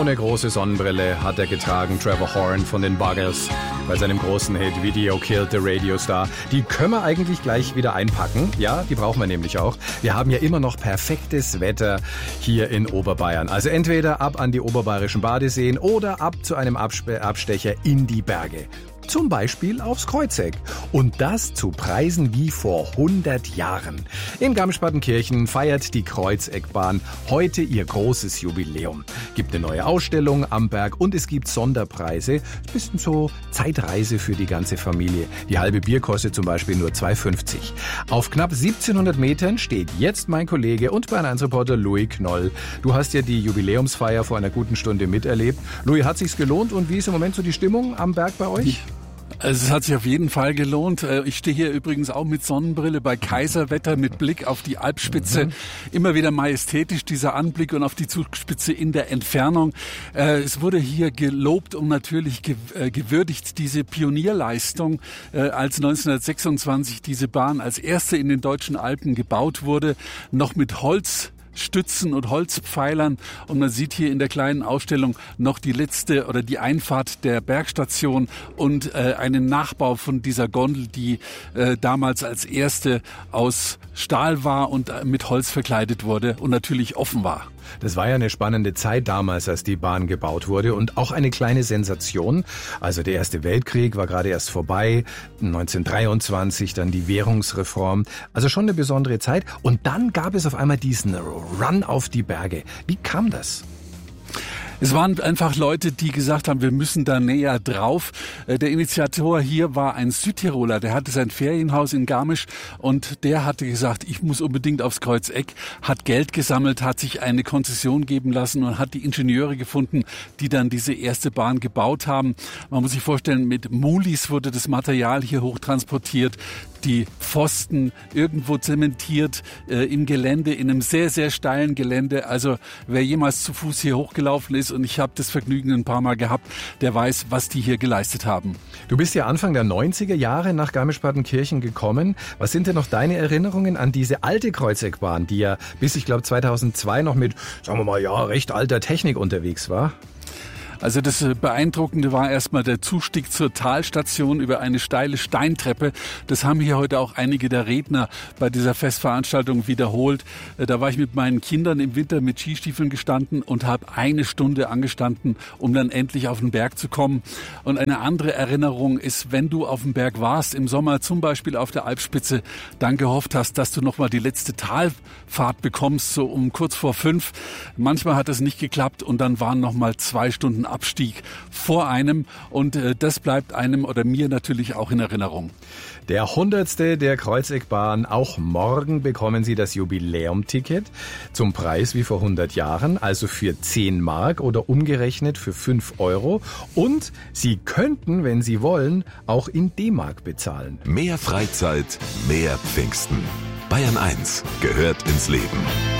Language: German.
eine große Sonnenbrille hat er getragen, Trevor Horn von den Buggles, bei seinem großen Hit Video Killed the Radio Star. Die können wir eigentlich gleich wieder einpacken. Ja, die brauchen wir nämlich auch. Wir haben ja immer noch perfektes Wetter hier in Oberbayern. Also entweder ab an die oberbayerischen Badeseen oder ab zu einem Abstecher in die Berge. Zum Beispiel aufs Kreuzeck. Und das zu Preisen wie vor 100 Jahren. In Garmisch-Partenkirchen feiert die Kreuzeckbahn heute ihr großes Jubiläum. Gibt eine neue Ausstellung am Berg und es gibt Sonderpreise. Ein bisschen so Zeitreise für die ganze Familie. Die halbe Bier kostet zum Beispiel nur 2,50. Auf knapp 1700 Metern steht jetzt mein Kollege und Bayern 1 Reporter Louis Knoll. Du hast ja die Jubiläumsfeier vor einer guten Stunde miterlebt. Louis, hat sich's gelohnt und wie ist im Moment so die Stimmung am Berg bei euch? Also es hat sich auf jeden Fall gelohnt. Ich stehe hier übrigens auch mit Sonnenbrille bei Kaiserwetter mit Blick auf die Alpspitze. Immer wieder majestätisch dieser Anblick und auf die Zugspitze in der Entfernung. Es wurde hier gelobt und natürlich gewürdigt diese Pionierleistung, als 1926 diese Bahn als erste in den deutschen Alpen gebaut wurde, noch mit Holzstützen und Holzpfeilern und man sieht hier in der kleinen Ausstellung noch die letzte oder die Einfahrt der Bergstation und einen Nachbau von dieser Gondel, die damals als erste aus Stahl war und mit Holz verkleidet wurde und natürlich offen war. Das war ja eine spannende Zeit damals, als die Bahn gebaut wurde und auch eine kleine Sensation. Also der Erste Weltkrieg war gerade erst vorbei, 1923 dann die Währungsreform. Also schon eine besondere Zeit. Und dann gab es auf einmal diesen Run auf die Berge. Wie kam das? Es waren einfach Leute, die gesagt haben, wir müssen da näher drauf. Der Initiator hier war ein Südtiroler, der hatte sein Ferienhaus in Garmisch und der hatte gesagt, ich muss unbedingt aufs Kreuzeck, hat Geld gesammelt, hat sich eine Konzession geben lassen und hat die Ingenieure gefunden, die dann diese erste Bahn gebaut haben. Man muss sich vorstellen, mit Mulis wurde das Material hier hochtransportiert, die Pfosten irgendwo zementiert im Gelände, in einem sehr, sehr steilen Gelände. Also wer jemals zu Fuß hier hochgelaufen ist, und ich habe das Vergnügen ein paar Mal gehabt, der weiß, was die hier geleistet haben. Du bist ja Anfang der 90er Jahre nach Garmisch-Partenkirchen gekommen. Was sind denn noch deine Erinnerungen an diese alte Kreuzeckbahn, die ja bis, ich glaube, 2002 noch mit, sagen wir mal, ja, recht alter Technik unterwegs war? Also das Beeindruckende war erstmal der Zustieg zur Talstation über eine steile Steintreppe. Das haben hier heute auch einige der Redner bei dieser Festveranstaltung wiederholt. Da war ich mit meinen Kindern im Winter mit Skistiefeln gestanden und habe eine Stunde angestanden, um dann endlich auf den Berg zu kommen. Und eine andere Erinnerung ist, wenn du auf dem Berg warst, im Sommer zum Beispiel auf der Alpspitze, dann gehofft hast, dass du nochmal die letzte Talfahrt bekommst, so um kurz vor 5. Manchmal hat es nicht geklappt und dann waren nochmal 2 Stunden Abstieg vor einem und das bleibt einem oder mir natürlich auch in Erinnerung. Der 100. der Kreuzeckbahn. Auch morgen bekommen Sie das Jubiläumticket zum Preis wie vor 100 Jahren, also für 10 Mark oder umgerechnet für 5 Euro. Und Sie könnten, wenn Sie wollen, auch in D-Mark bezahlen. Mehr Freizeit, mehr Pfingsten. Bayern 1 gehört ins Leben.